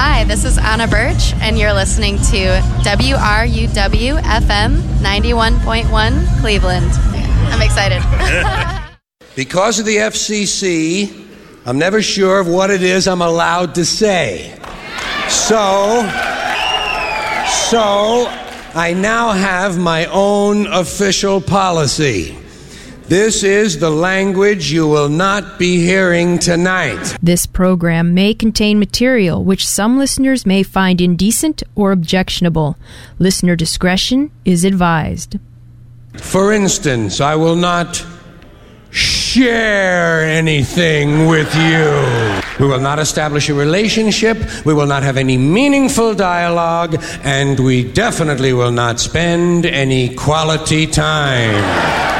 Hi, this is Anna Birch, and you're listening to WRUW-FM 91.1 Cleveland. I'm excited. Because of the FCC, I'm never sure of what it is I'm allowed to say. So I now have my own official policy. This is the language you will not be hearing tonight. This program may contain material which some listeners may find indecent or objectionable. Listener discretion is advised. For instance, I will not share anything with you. We will not establish a relationship. We will not have any meaningful dialogue. And we definitely will not spend any quality time.